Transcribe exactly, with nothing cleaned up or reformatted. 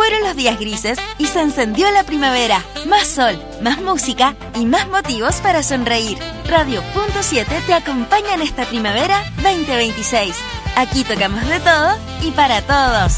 Fueron los días grises y se encendió la primavera. Más sol, más música y más motivos para sonreír. Radio Punto siete te acompaña en esta primavera veinte veintiséis. Aquí tocamos de todo y para todos.